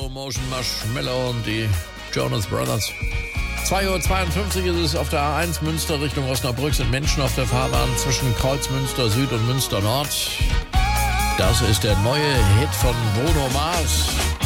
Slow Motion Marshmallow und die Jonas Brothers. 2:52 Uhr ist es auf der A1 Münster Richtung Osnabrück, sind Menschen auf der Fahrbahn zwischen Kreuzmünster Süd und Münster Nord. Das ist der neue Hit von Bruno Mars.